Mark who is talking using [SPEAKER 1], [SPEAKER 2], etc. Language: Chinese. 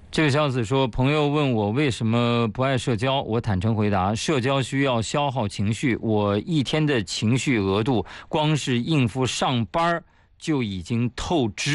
[SPEAKER 1] 这个小子说，朋友问我为什么不爱社交，我坦诚回答，社交需要消耗情绪，我一天的情绪额度，光是应付上班就已经透支。